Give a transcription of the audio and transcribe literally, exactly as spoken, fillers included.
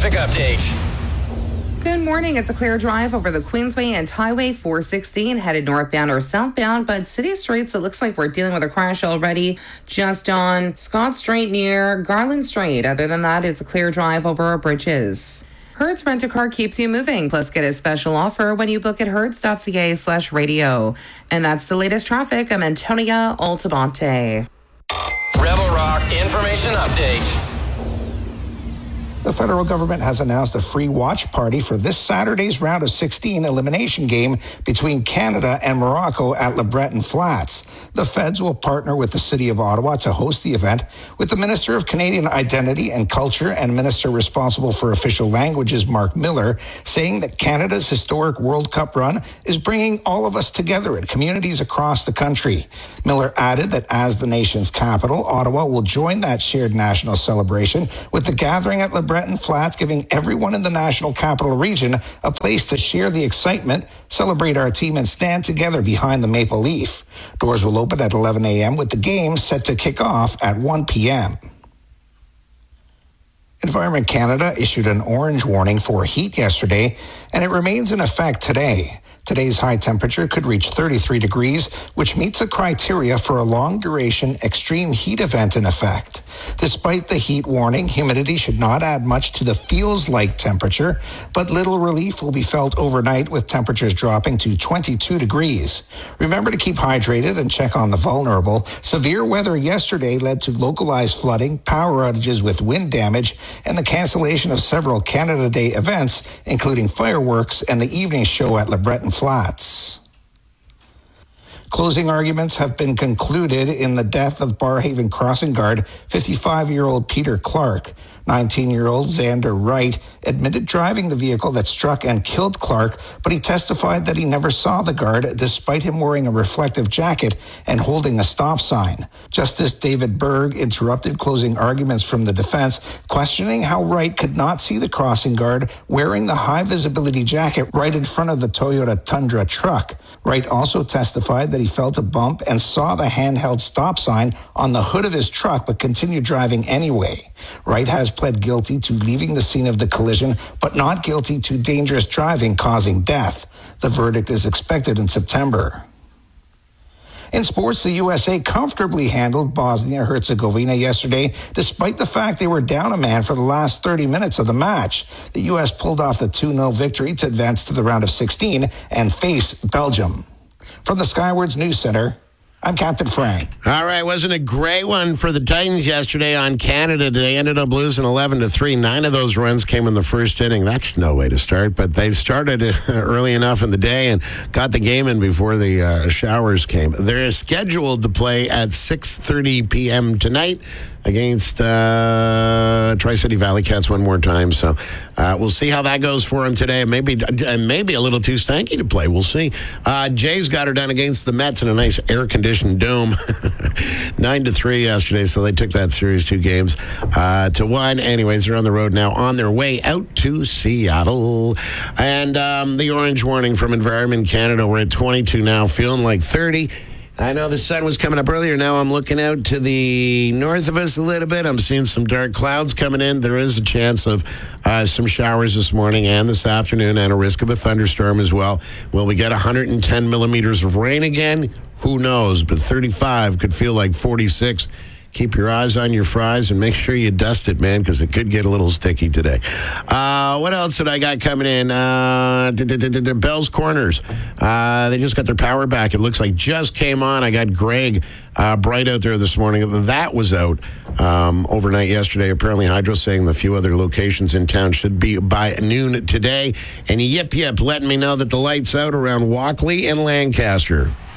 traffic update. Good morning. It's a clear drive over the Queensway and Highway four sixteen headed northbound or southbound, but city streets, it looks like we're dealing with a crash already just on Scott Street near Garland Street. Other than that, it's a clear drive over our bridges. Hertz Rent-A-Car keeps you moving. Plus, get a special offer when you book at hertz.ca slash radio. And that's the latest traffic. I'm Antonia Altamonte. Rebel Rock Information Update. The federal government has announced a free watch party for this Saturday's round of sixteen elimination game between Canada and Morocco at Le Breton Flats. The feds will partner with the City of Ottawa to host the event, with the Minister of Canadian Identity and Culture and Minister responsible for official languages, Mark Miller, saying that Canada's historic World Cup run is bringing all of us together in communities across the country. Miller added that as the nation's capital, Ottawa will join that shared national celebration with the gathering at Le Breton Flats, giving everyone in the national capital region a place to share the excitement, celebrate our team, and stand together behind the Maple Leaf. Doors will open at eleven a.m. with the game set to kick off at one p.m. Environment Canada issued an orange warning for heat yesterday, and it remains in effect today. Today's high temperature could reach thirty-three degrees, which meets the criteria for a long-duration extreme heat event in effect. Despite the heat warning, humidity should not add much to the feels-like temperature, but little relief will be felt overnight with temperatures dropping to twenty-two degrees. Remember to keep hydrated and check on the vulnerable. Severe weather yesterday led to localized flooding, power outages with wind damage, and the cancellation of several Canada Day events, including fireworks and the evening show at Le Breton Flats. Closing arguments have been concluded in the death of Barrhaven crossing guard fifty-five-year-old Peter Clark. nineteen-year-old Xander Wright admitted driving the vehicle that struck and killed Clark, but he testified that he never saw the guard despite him wearing a reflective jacket and holding a stop sign. Justice David Berg interrupted closing arguments from the defense, questioning how Wright could not see the crossing guard wearing the high-visibility jacket right in front of the Toyota Tundra truck. Wright also testified that he felt a bump and saw the handheld stop sign on the hood of his truck, but continued driving anyway. Wright has pled guilty to leaving the scene of the collision, but not guilty to dangerous driving causing death. The verdict is expected in September. In sports, the U S A comfortably handled Bosnia-Herzegovina yesterday, despite the fact they were down a man for the last thirty minutes of the match. The U S pulled off the two nil victory to advance to the round of sixteen and face Belgium. From the Skywards News Center, I'm Captain Frank. All right, wasn't a great one for the Titans yesterday on Canada. They ended up losing eleven to three. Nine of those runs came in the first inning. That's no way to start, but they started early enough in the day and got the game in before the uh, showers came. They're scheduled to play at six thirty p.m. tonight against uh, Tri-City Valley Cats one more time. So uh, we'll see how that goes for him today. Maybe uh, maybe a little too stanky to play. We'll see. Uh, Jays got her done against the Mets in a nice air-conditioned dome. Nine to three yesterday, so they took that series two games uh, to one. Anyways, they're on the road now on their way out to Seattle. And um, the orange warning from Environment Canada. We're at twenty-two now, feeling like thirty. I know the sun was coming up earlier. Now I'm looking out to the north of us a little bit. I'm seeing some dark clouds coming in. There is a chance of uh, some showers this morning and this afternoon, and a risk of a thunderstorm as well. Will we get one hundred ten millimeters of rain again? Who knows? But thirty-five could feel like forty-six. Keep your eyes on your fries and make sure you dust it, man, because it could get a little sticky today. Uh, what else did I got coming in? Uh, Bell's Corners. Uh, they just got their power back. It looks like just came on. I got Greg uh, Bright out there this morning. That was out um, overnight yesterday. Apparently, Hydro saying the few other locations in town should be by noon today. And yip, yip, letting me know that the light's out around Walkley and Lancaster.